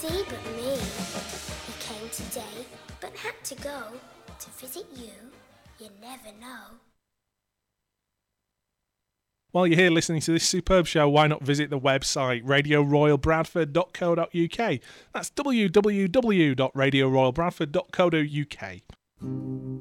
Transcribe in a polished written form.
see but me. He came today, but had to go. To visit you never know. While you're here listening to this superb show, why not visit the website radioroyalbradford.co.uk. That's www.radioroyalbradford.co.uk.